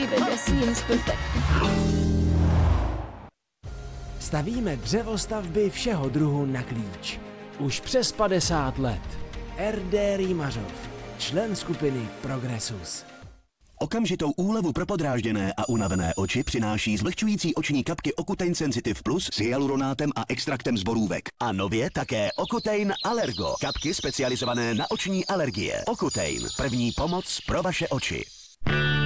even it seems perfect. Stavíme dřevostavby všeho druhu na klíč. Už přes 50 let. R.D. Rýmařov, člen skupiny Progressus. Okamžitou úlevu pro podrážděné a unavené oči přináší zvlhčující oční kapky Ocutein Sensitive Plus s hyaluronátem a extraktem z borůvek. A nově také Ocutein Allergo, kapky specializované na oční alergie. Ocutein, první pomoc pro vaše oči.